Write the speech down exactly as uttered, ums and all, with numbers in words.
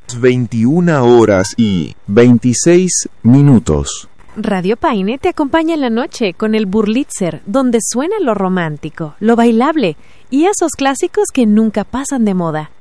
veintiuna horas y veintiséis minutos. Radio Paine te acompaña en la noche con el Burlitzer, donde suena lo romántico, lo bailable y esos clásicos que nunca pasan de moda.